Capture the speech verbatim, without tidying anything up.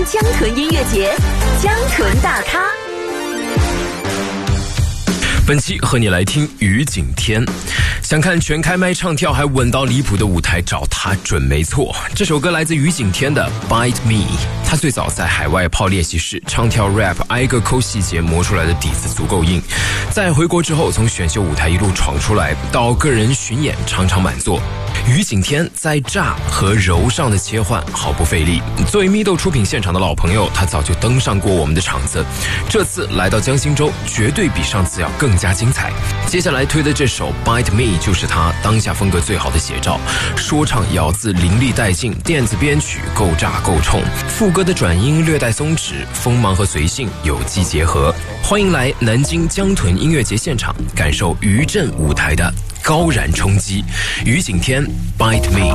江豚音乐节，江豚大咖。 本期和你来听于景天。想看全开麦唱跳还稳到离谱的舞台，找他准没错。这首歌来自于景天的 Bite Me。他最早在海外泡练习室唱跳 rap， 挨个抠细节磨出来的底子足够硬。在回国之后，从选秀舞台一路闯出来，到个人巡演场场满座。于景天在炸和柔上的切换毫不费力。作为咪豆出品现场的老朋友，他早就登上过我们的场子，这次来到江心洲，绝对比上次要更加精彩。接下来推的这首 Bite Me 就是他当下风格最好的写照，说唱咬字淋漓带劲，电子编曲够炸够冲，副歌的转音略带松弛，锋芒和随性有机结合。欢迎来南京江豚音乐节现场，感受余震舞台的高燃冲击。于景天 Bite Me。